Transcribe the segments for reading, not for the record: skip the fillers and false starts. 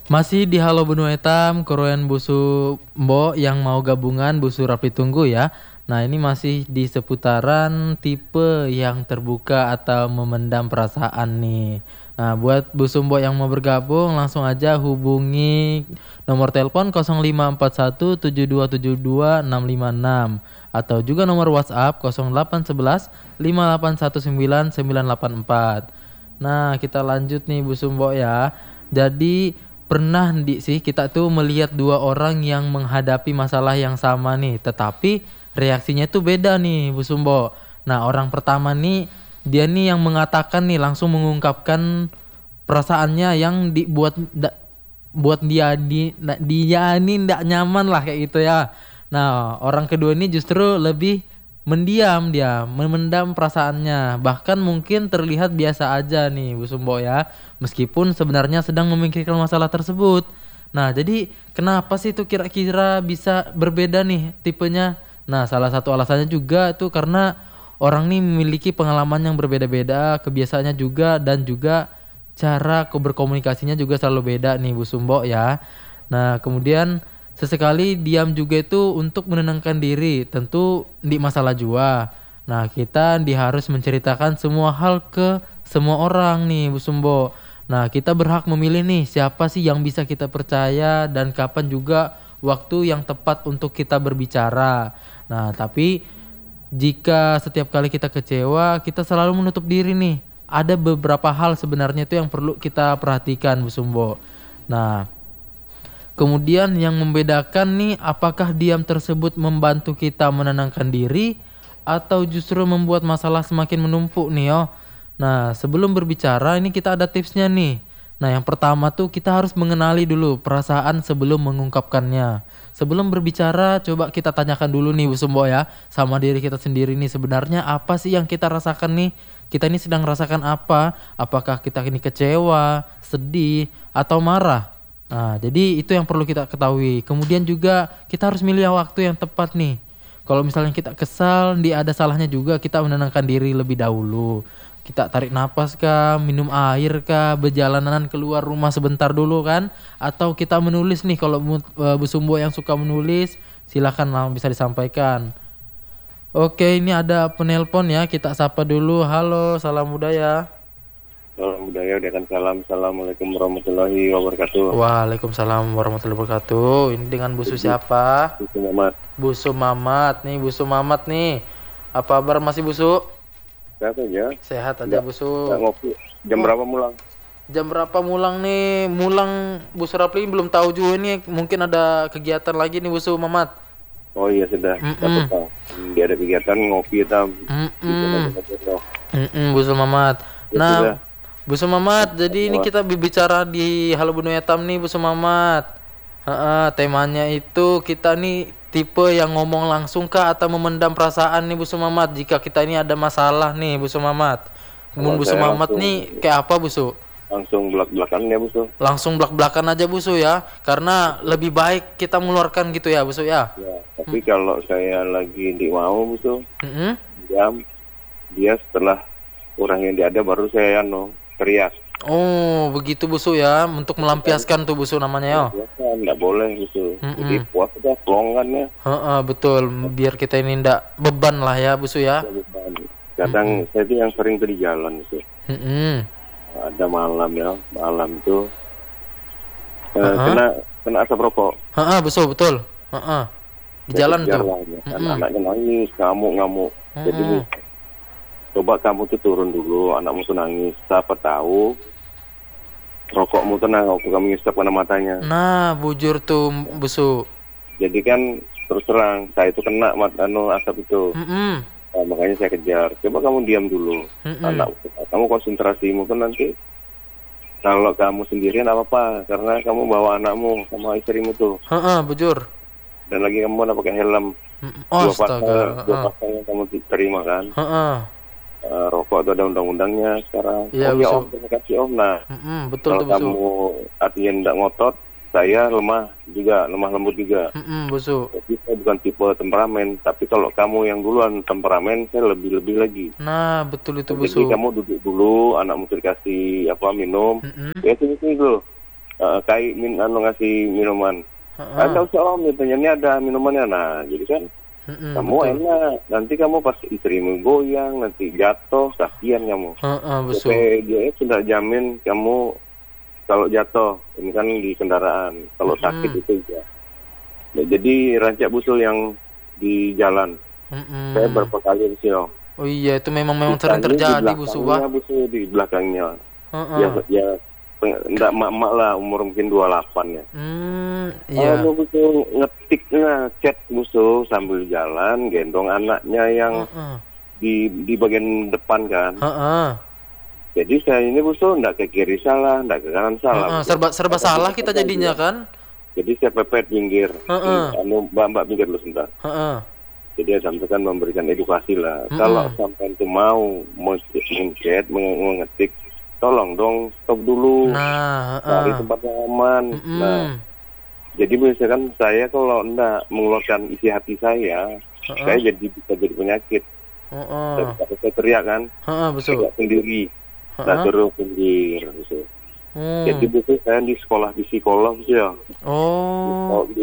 Masih di Halo Benua Hitam, Korean Busu Mbok yang mau gabungan Busu Rapi Tunggu ya. Nah ini masih di seputaran tipe yang terbuka atau memendam perasaan nih. Nah buat Busu Mbok yang mau bergabung langsung aja hubungi nomor telepon 0541 7272 656 atau juga nomor WhatsApp 0811 5819984. Nah kita lanjut nih Busu Mbok ya. Jadi pernah sih kita tuh melihat dua orang yang menghadapi masalah yang sama nih, tetapi reaksinya tuh beda nih Bu Sumbo. Nah orang pertama nih dia nih yang mengatakan nih langsung mengungkapkan perasaannya yang buat dia nih ndak nyaman lah kayak gitu ya. Nah orang kedua ini justru lebih mendiam, dia memendam perasaannya, bahkan mungkin terlihat biasa aja nih Bu Sumbo ya, meskipun sebenarnya sedang memikirkan masalah tersebut. Nah jadi kenapa sih itu kira-kira bisa berbeda nih tipenya? Nah salah satu alasannya juga tuh karena orang nih memiliki pengalaman yang berbeda-beda, kebiasaannya juga, dan juga cara berkomunikasinya juga selalu beda nih Bu Sumbo ya. Nah kemudian sesekali diam juga itu untuk menenangkan diri, tentu di masalah jua. Nah kita harus menceritakan semua hal ke semua orang nih Bu Sumbo. Nah kita berhak memilih nih siapa sih yang bisa kita percaya dan kapan juga waktu yang tepat untuk kita berbicara. Nah tapi jika setiap kali kita kecewa, kita selalu menutup diri nih. Ada beberapa hal sebenarnya itu yang perlu kita perhatikan Bu Sumbo. Nah, kemudian yang membedakan nih apakah diam tersebut membantu kita menenangkan diri atau justru membuat masalah semakin menumpuk nih yo. Nah sebelum berbicara ini kita ada tipsnya nih. Nah yang pertama tuh kita harus mengenali dulu perasaan sebelum mengungkapkannya. Sebelum berbicara coba kita tanyakan dulu nih Bu Sumbo ya, sama diri kita sendiri nih sebenarnya apa sih yang kita rasakan nih. Kita ini sedang rasakan apa? Apakah kita ini kecewa, sedih, atau marah? Nah, jadi itu yang perlu kita ketahui. Kemudian juga kita harus milih waktu yang tepat nih. Kalau misalnya kita kesal, ada salahnya juga kita menenangkan diri lebih dahulu. Kita tarik napas kah, minum air kah, berjalanan keluar rumah sebentar dulu kan? Atau kita menulis nih kalau Bu Sumbo yang suka menulis, silakan lah bisa disampaikan. Oke, ini ada penelpon ya, kita sapa dulu. Halo, salam budaya. Salam budaya, salam. Assalamualaikum warahmatullahi wabarakatuh. Waalaikumsalam warahmatullahi wabarakatuh. Ini dengan Busu siapa? Busu Mamat. Busu Mamat nih, Busu Mamat nih. Apa kabar masih Busu? Sehat aja. Sehat aja Busu. Nggak ngopi. Jam berapa mulang? Jam berapa mulang nih? Mulang Busu Rapli belum tahu juga nih. Mungkin ada kegiatan lagi nih Busu Mamat. Oh iya sudah. Dia ada kegiatan ngopi tam. Busu Mamat. Ya, nah, sudah. Busu Mamat, jadi ini kita bicara di Halo Benua Hitam nih Busu Mamat. Temanya itu kita nih tipe yang ngomong langsung kah atau memendam perasaan nih Busu Mamat jika kita ini ada masalah nih Busu Mamat. Busu Mamat nih kayak apa Busu? Langsung belak-belakan ya Busu. Langsung belak-belakan aja Busu ya, karena lebih baik kita mengeluarkan gitu ya Busu ya. Ya, tapi kalau saya lagi di mau Busu, diam, dia setelah orang yang diada baru saya teriak. Oh begitu Busu ya, untuk melampiaskan tuh Busu namanya ya. Nggak boleh Busu. Jadi puas udah pelonggan ya. Betul, biar kita ini ndak beban lah ya Busu ya. Kadang saya itu yang sering di jalan Busu. Ada malam itu kena asap rokok. Busu betul. Di jalan tuh. Anaknya nangis, ngamuk. Jadi coba kamu tuh turun dulu, anakmu tuh nangis, siapa tahu rokokmu tenang waktu kamu ngisap kena matanya. Nah, bujur tuh Busu. Jadi kan terus terang saya itu kena asap itu. Nah, makanya saya kejar. Coba kamu diam dulu. Kamu konsentrasimu kan nanti. Kalau kamu sendirian apa-apa, karena kamu bawa anakmu sama istrimu tuh. Bujur. Dan lagi kamu ada pakai helm. Dua pasang yang kamu terima kan. Rokok itu ada undang-undangnya sekarang. Ya, ya om, terima kasih om. Nah, betul kalau kamu artinya tidak ngotot, saya lemah lembut juga. Busu. Jadi saya bukan tipe temperamen, tapi kalau kamu yang duluan temperamen, saya lebih lagi. Nah, betul itu Busu. Jadi kamu duduk dulu, anakmu dikasih minum, ya itu dulu. kayak ngasih minuman. Ada usah om, ditanya ini ada minumannya. Nah, jadi kan kamu betul. enak. Nanti kamu pas istrimu goyang, nanti jatuh, kasihan kamu. Betul. Oke, dia sudah jamin kamu kalau jatuh, ini kan di kendaraan. Kalau sakit itu ya. Nah, jadi rancak busul yang di jalan. Saya berapa kali busul. Oh iya, itu memang sering terjadi busul, Wah. Busul di belakangnya. Ya enggak mak-mak lah, umur mungkin 28 ya. Iya. Busul ngetiknya chat busul sambil jalan, gendong anaknya yang di bagian depan kan. Jadi saya ini busul enggak ke kiri salah, enggak ke kanan salah. Serba salah kita jadinya kan. Jadi saya pepet pinggir. Mbak pinggir dulu sebentar. Jadi sampai kan memberikan edukasi lah. Kalau sampai itu mau mencet, mengetik, tolong dong stop dulu, cari tempat yang aman. Nah, jadi misalkan saya kalau enggak mengeluarkan isi hati saya jadi bisa jadi penyakit. Saya teriak kan, teriak sendiri, suruh pinggir. Jadi biasanya saya di sekolah psikolog sih ya. Di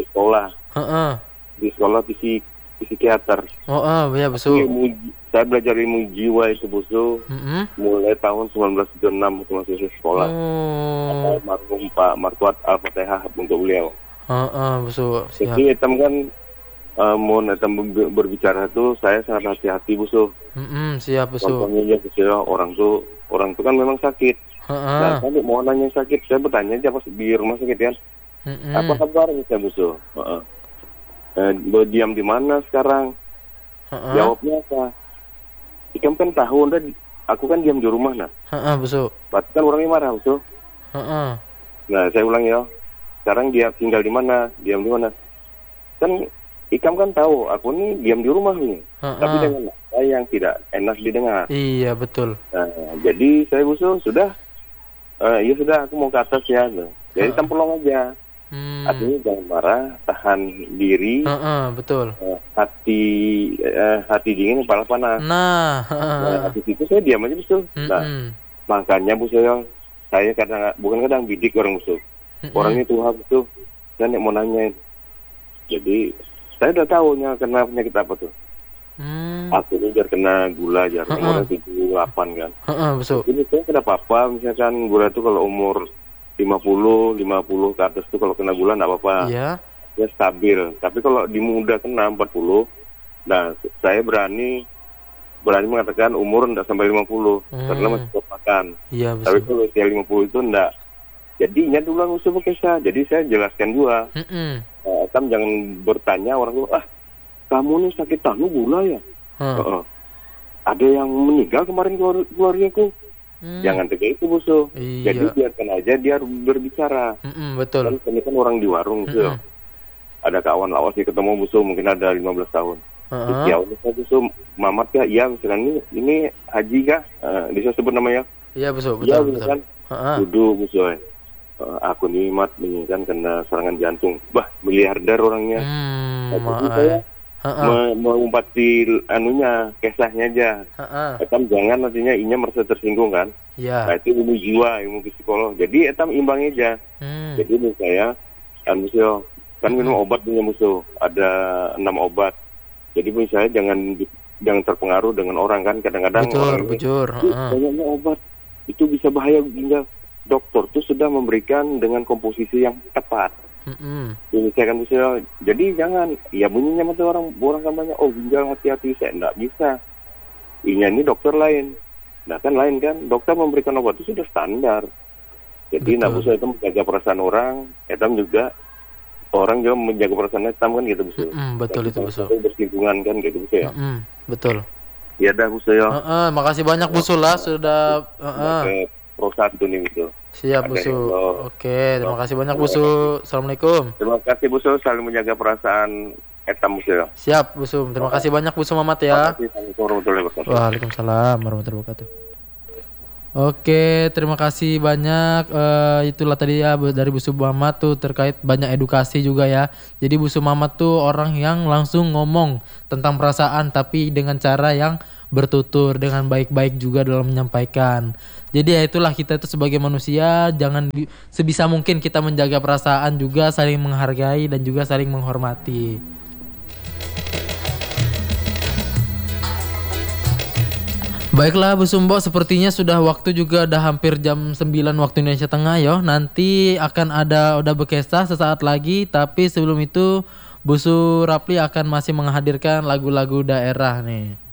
sekolah psikiater. Ya betul. Saya belajar ilmu jiwa itu busu mulai tahun 1976 waktu masih sekolah. Almarhum Pak Markuat Al-Fatihah untuk beliau. Betul. Jadi etam kan mau etam berbicara tuh saya sangat hati-hati busu. Siap busu. Contohnya busu orang tuh kan memang sakit. Nah, saya mau nanya sakit, saya bertanya aja pas di rumah sakit kan. Apa kabar saya busu? Diam di mana sekarang? Jawabnya apa? Ikam kan tahu, aku kan diam di rumah nah. Betul. Berarti kan orangnya marah, betul. Nah, saya ulang ya. Sekarang dia tinggal di mana? Diam di mana? Kan Ikam kan tahu, aku nih diam di rumah nih. Tapi dengan saya yang tidak enak didengar. Iya, betul. Nah, jadi saya busu sudah. Ya sudah, aku mau ke atas ya. Jadi tempelong aja. Artinya jangan marah, tahan diri. Betul. Hati dingin, kepala panas. Nah, habis itu saya diam aja busu. Nah, makanya busu saya kadang bidik orang busu. Orangnya Tuhan busu. Saya mau nanyain. Jadi saya udah tahu kena penyakit apa tuh. Aku ini biar kena gula aja, umurnya 78 kan. Betul. Ini saya kenapa apa, misalkan gula tuh kalau umur 50 ke atas tuh kalau kena gula nggak apa-apa. Iya. Ya stabil. Tapi kalau di muda kena 40, nah saya berani mengatakan umur enggak sampai 50 karena masih kuat makan. Iya, betul. Tapi kalau usia 50 itu enggak. Jadinya dulu usul kisah. Jadi saya jelaskan juga. Kan jangan bertanya orang tuh, kamu nih sakit gula ya? Ada yang meninggal kemarin keluargaku. Jangan kayak itu busu. Jadi biarkan aja dia berbicara. Betul. Kan ini kan orang di warung busu. Ada kawan lawas sih ketemu busu mungkin ada 15 tahun. Ya udah saya busu Mamat ya, iya misalkan ini Haji kah? Bisa sebut namanya? Iya busu, betul. betul. Kan duduk busu. Aku nih Mat ini kan kena serangan jantung. Miliarder orangnya. Jadi saya mengumpati kisahnya aja. Etam jangan nantinya inya merasa tersinggung kan. Iya. Nah itu ilmu jiwa, ilmu psikolog. Jadi etam imbang aja. Jadi menurut saya musuh kan minum obat punya musuh. Ada 6 obat. Jadi menurut saya jangan terpengaruh dengan orang kan. Kadang-kadang bujur. Banyaknya obat itu bisa bahaya ginjal. Dokter tuh sudah memberikan dengan komposisi yang tepat. Ini saya kan bisa. Jadi jangan, ya bunyinya mati orang kampanye, ginjal hati-hati, saya enggak bisa. Ini dokter lain. Nah kan lain kan, dokter memberikan obat itu sudah standar. Jadi enggak bisa itu menjaga perasaan orang, etam juga orang juga menjaga perasaan etam kan gitu bisa. Betul itu bisa. Bersinggungan kan gitu bisa ya. Betul. Ya dah bisa ya. Makasih banyak Busul lah sudah. Pro 1 nih Busu. Siap Busu. Oke, terima kasih banyak Busu. Assalamualaikum. Terima kasih Busu, selalu menjaga perasaan etam Busu. Siap Busu. Terima kasih banyak Busu Mamat ya. Assalamualaikum warahmatullahi wabarakatuh. Waalaikumsalam warahmatullahi wabarakatuh. Oke, terima kasih banyak. Itulah tadi ya dari Busu Mamat tuh terkait banyak edukasi juga ya. Jadi Busu Mamat tuh orang yang langsung ngomong tentang perasaan tapi dengan cara yang bertutur dengan baik-baik juga dalam menyampaikan. Jadi ya itulah, kita itu sebagai manusia jangan sebisa mungkin kita menjaga perasaan juga, saling menghargai dan juga saling menghormati. Baiklah Bu Sumbo, sepertinya sudah waktu juga udah hampir jam 9 waktu Indonesia Tengah yo. Nanti akan ada udah berkisah sesaat lagi, tapi sebelum itu Bu Surapli akan masih menghadirkan lagu-lagu daerah nih.